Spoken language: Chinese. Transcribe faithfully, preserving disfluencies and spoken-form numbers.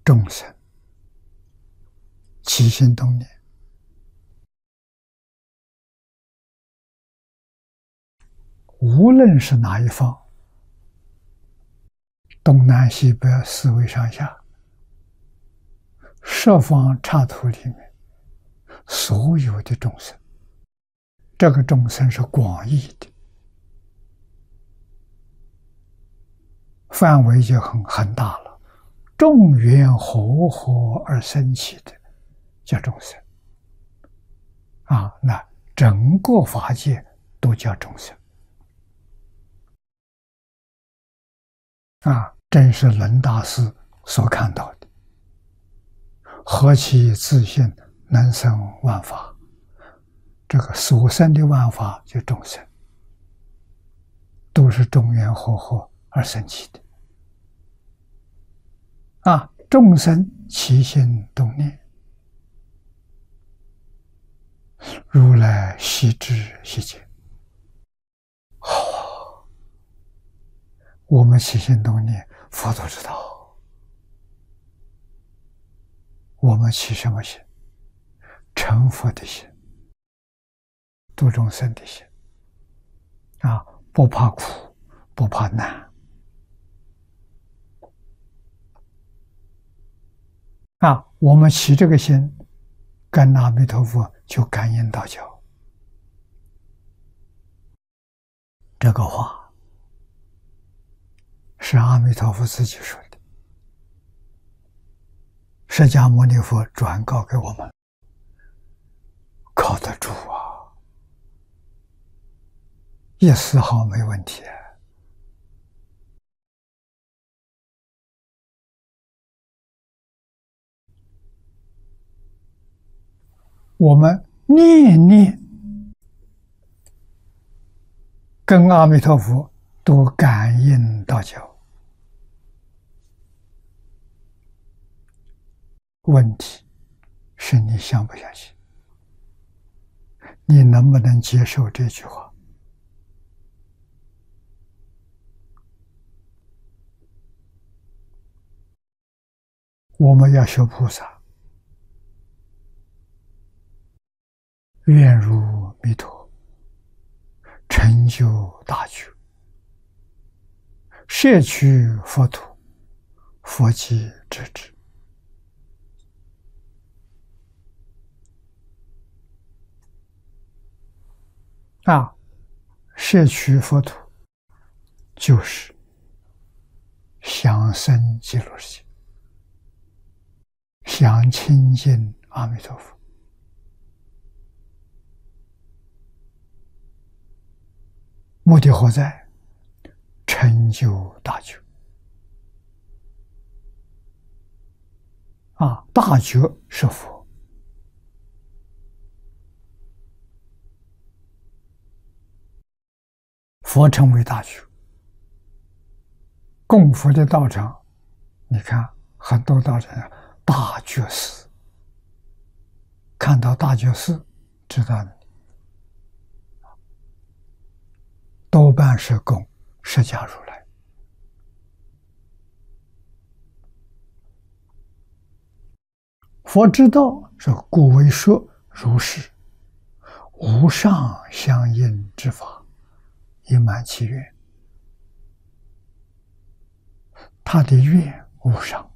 众生起心动念，无论是哪一方，东南西北四维上下，十方刹土里面所有的众生，这个众生是广义的，范围就很很大了。众缘和合而生起的叫众生啊，那整个法界都叫众生啊，正是轮大师所看到的。何其自性能生万法，这个所生的万法就众生，都是众缘和合而生起的啊！众生起心动念，如来悉知悉见。好，我们起心动念，佛都知道。我们起什么心？成佛的心，度众生的心啊！不怕苦，不怕难啊！我们起这个心，跟阿弥陀佛就感应道交。这个话是阿弥陀佛自己说的，释迦牟尼佛转告给我们，靠得住啊，一丝毫没问题。我们念念跟阿弥陀佛都感应道交。问题是你相不相信，你能不能接受这句话？我们要学菩萨，愿如弥陀，成就大觉，摄取佛土，佛即知之。啊，摄取佛土就是想生极乐世界，想亲近阿弥陀佛。目的何在？成就大觉啊！大觉是佛。佛称为大觉，供佛的道场，你看很多道场大觉寺，看到大觉寺，知道多半是供释迦如来。佛之道是故为说如是，无上相应之法，以满其愿。他的愿无上，